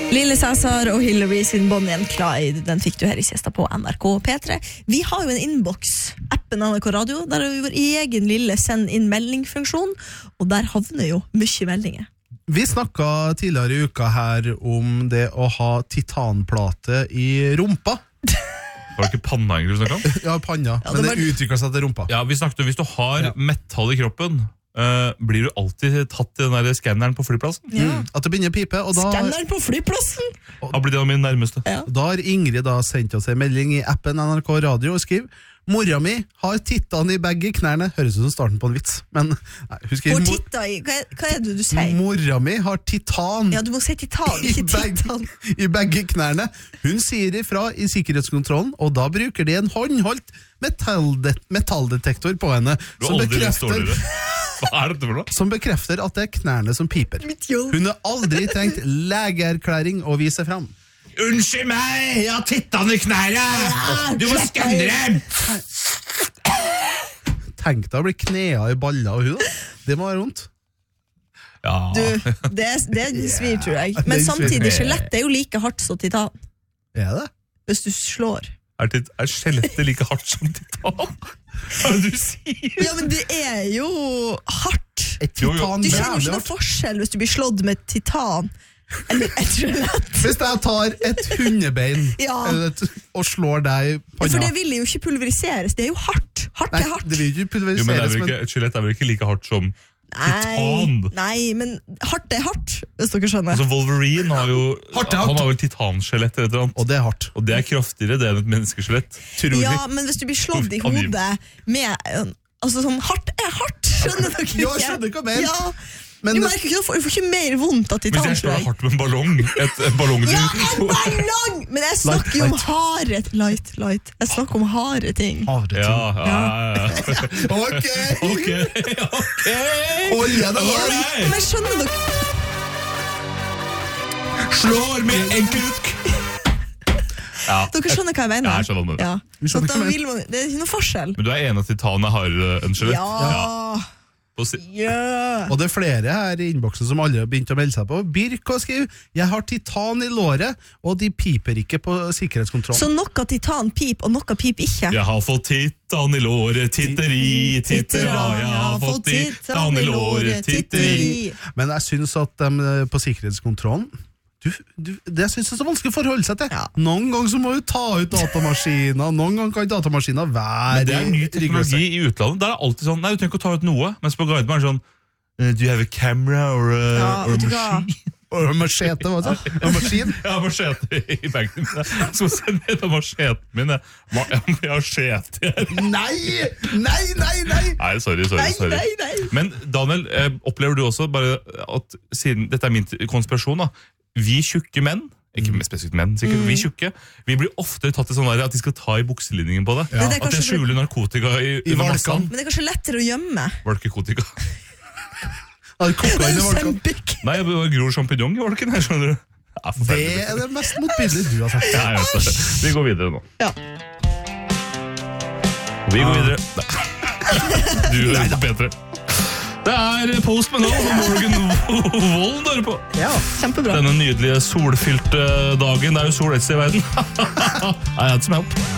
Lille Cæsar og Hillary sin Bonnie and Clyde, den fikk du her i siesta på NRK P3. Vi har jo en inbox, appen NRK Radio, der har vi vår egen lille send inn meldingfunksjon, og der havner jo mye meldinger. Vi snakket tidligere i uka her om det å ha titanplate i rumpa. Var det ikke panna egentlig du snakket om? Ja, panna, men det utviklet seg til rumpa. Ja, vi snakket om hvis du har metall i kroppen, blir du alltid tatt i den der skanneren på flyplassen? At det begynner å pipe, og da... Skanneren på flyplassen? Da blir det min nærmeste. Ja. Da har Ingrid da sendt oss en melding i appen NRK Radio og skriver: Mora mi har titan i begge knærne. Høres ut som starten på en vits, men nei, husk Hvor titta i? Hva er det du sier? Mora mi har titan. Ja, du må si titan, ikke titan. I begge knærne. Hun sier ifra i sikkerhetskontrollen, og da bruker de en håndholdt metalldetektor på henne, som bekrefter at det er knærne som piper. Hun har aldri trengt legeerklæring å vise fram. Unnskyld meg, jeg har titan i knæret! Du må skanne dem! Tenk deg å bli knea i baller og hud. Det må være vondt. Ja. Du, det svir, tror jeg. Men samtidig, skjelettet er jo like hardt som titan. Er det? Hvis du slår. Er skjelettet like hardt som titan? Hva er det du sier? Ja, men det er jo hardt. Titan, du kjenner jo ikke noe forskjell hvis du blir slått med titan. Eller et skjelett. Hvis jeg tar et hundebein og slår deg i panna. For det vil jo ikke pulveriseres. Det er jo hardt. Hardt er hardt. Det vil ikke pulveriseres. Jo, men et skjelett er vel ikke like hardt som titan? Nei, men hardt er hardt, hvis dere skjønner. Altså Wolverine har jo Han har vel titanskjelett eller annet. Og det er hardt. Og det er kraftigere det enn et menneskeskjelett. Ja, men hvis du blir slått i hodet med altså sånn, hardt er hardt. Skjønner dere ikke? Ja, jeg skjønner hva mer. Ja. Men du merker ikke, du får ikke mer vondt av titan. Hvis jeg slår hardt med en ballong en ballong Ja, en ballong! Men jeg snakker jo om harde light. Jeg snakker om harde ting. Ja. Ok. Men skjønner dere? Slår med en kuk! Dere skjønner hva jeg mener? Ja, jeg skjønner det. Så da vil man, det er ikke noe forskjell. Men du er enig at titan er hardere enn skjelett? Ja. Og det er flere her i innboksen som alle har begynt å melde seg på. Birk og skriver: jeg har titan i låret, og de piper ikke på sikkerhetskontroll. Så noe titan pip, og noe pip ikke? Jeg har fått titan i låret, titteri, tittera. Jeg har fått titan i låret, titteri. Men jeg synes at de på sikkerhetskontrollen det synes jeg er så vanskelig å forholde seg til. Noen ganger så må du ta ut datamaskiner, noen ganger kan datamaskiner være... Men det er ny teknologi i utlandet. Der er det alltid sånn, nei, du trenger ikke å ta ut noe, mens på Gardermoen er det sånn, do you have a camera or a machine? Og machete, hva sa du? Maskin? Ja, machete i bagen min. Jeg skal sende ned av macheten min. Jeg har skjete her. Nei, sorry. Men Daniel, opplever du også bare at siden dette er min konspirasjon da, vi tjukke menn, ikke spesifikt menn sikkert, vi tjukke, vi blir ofte tatt i sånn der at de skal ta i bukselinningen på det. At de skjuler narkotika i valkene. Men det er kanskje lettere å gjemme. Valkekotika. Nei, jeg bare gror champignon i valken her, skjønner du. Det er det mest motbillige du har sagt. Ja, jeg vet det. Vi går videre nå. Vi går videre. Du hører på P3. Det er Post Malone og Morgan Wallen der på. Ja, kjempebra. Denne nydelige solfylte dagen. Det er jo sol et sted i verden. I had some help.